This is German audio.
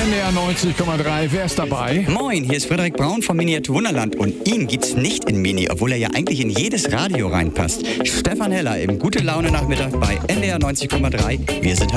NDR 90,3. Wer ist dabei? Moin, hier ist Frederik Braun vom Miniatur Wunderland und ihn gibt's nicht in Mini, obwohl er ja eigentlich in jedes Radio reinpasst. Stefan Heller im Gute Laune Nachmittag bei NDR 90,3. Wir sind